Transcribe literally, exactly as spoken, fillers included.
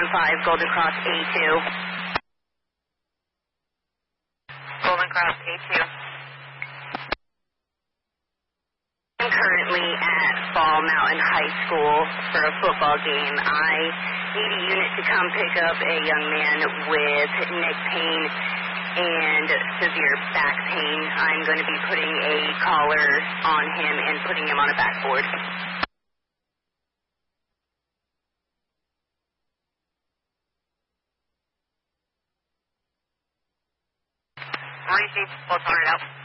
five, Golden Cross A two. Golden Cross A two. I'm currently at Fall Mountain High School for a football game. I need a unit to come pick up a young man with neck pain and severe back pain. I'm going to be putting a collar on him and putting him on a backboard. Receive, we'll turn it out.